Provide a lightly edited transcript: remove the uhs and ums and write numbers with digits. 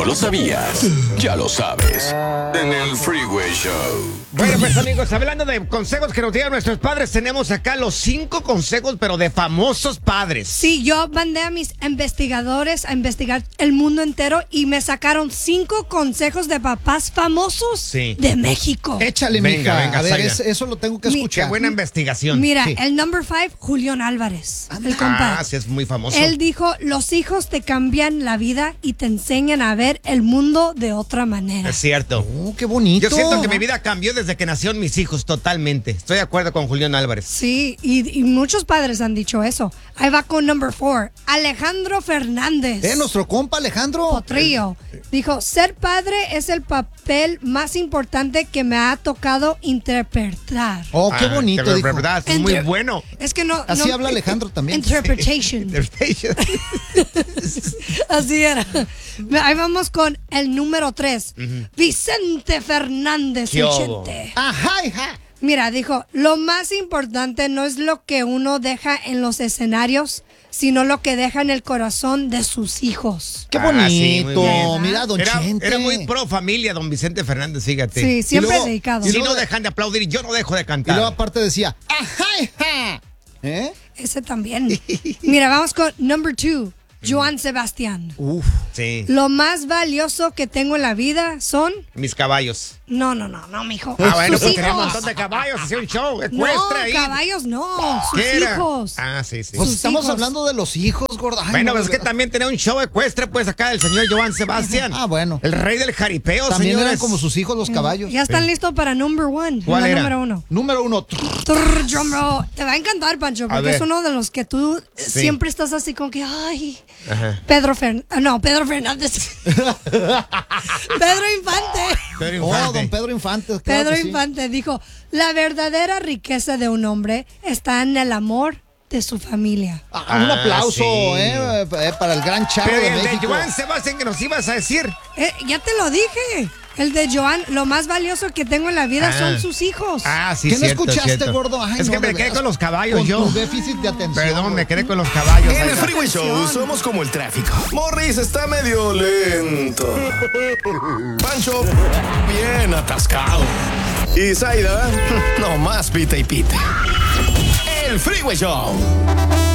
lo sabías? Ya lo sabes. En el Freeway Show. Bueno, pues amigos, hablando de consejos que nos dieron nuestros padres, tenemos acá los 5 consejos, pero de famosos padres. Sí, yo mandé a mis investigadores a investigar el mundo entero y me sacaron 5 consejos de papás famosos de México. Échale, Venga, mija. venga, A ver, Zaira. eso lo tengo que escuchar. Qué buena investigación. Mira, Sí. el number 5, Julián Álvarez, el compa. Ah, sí, es muy famoso. Él dijo, los hijos te cambian la vida y te enseñan a ver el mundo de otra manera. Es cierto. Oh, qué bonito. Yo siento que mi vida cambió desde que nacieron mis hijos, totalmente. Estoy de acuerdo con Julián Álvarez. Sí, y muchos padres han dicho eso. Ahí va con number 4, Alejandro Fernández. Nuestro compa Alejandro. Potrillo. Dijo, ser padre es el papel más importante que me ha tocado interpretar. Oh, qué bonito, de dijo. verdad, es muy bueno. Es que no... Así no- habla Alejandro también. Interpretation. Así era. Ahí vamos con el número 3. Vicente Fernández. ¿Qué el hubo? Chente. Ajá, hija. Mira, dijo, lo más importante no es lo que uno deja en los escenarios, sino lo que deja en el corazón de sus hijos. Qué Ah, bonito. sí, muy bien. Mira, don Chente. Era muy pro familia, don Vicente Fernández, fíjate. Sí, siempre luego- dedicado. y Si luego no dejan de aplaudir, yo no dejo de Y cantar. luego aparte decía, ajá, hija. ¿Eh? Ese también. Mira, vamos con number 2, Joan Sebastián. Uf. Sí, Lo más valioso que tengo en la vida son... mis caballos. No, mijo. Ah, bueno, sus pues tenía un hijos. montón de caballos, hacía un show No, ecuestre ahí. caballos no, sus ¿Qué era? hijos. Ah, sí, sí. Pues Sus estamos hijos. hablando de los hijos, gorda. Ay, Bueno, no, pues es que de- también tenía un show ecuestre, pues acá el señor Joan Sebastián. Ah, bueno. El rey del jaripeo, También señores. eran como sus hijos los caballos. Ya están listos para number 1. ¿Cuál era? Número 1. Número 1. Drum roll. Te va a encantar, Pancho, porque ver. es uno de los que tú Sí. siempre estás así como que, ay, Ajá. Pedro Fernández. Pedro Infante. Pedro Oh, Infante. don Pedro Infante. claro Pedro que sí. Infante dijo, la verdadera riqueza de un hombre está en el amor de su familia. Ah, un aplauso, sí. para el gran Chavo Pero de el de México. Joan Sebastián que nos ibas a decir. Ya te lo dije. El de Joan, lo más valioso que tengo en la vida Ah. son sus hijos. Ah, sí, ¿Qué no cierto, escuchaste, cierto. gordo? Ay, es no, que me de quedé veras. con los caballos Con yo. tu déficit de atención. Perdón, me güey. quedé con los caballos. En el Zaira. Freeway Show somos como el tráfico. Morris está medio lento. Pancho, bien atascado. Y Zaira, nomás pita y pita. El Freeway Show.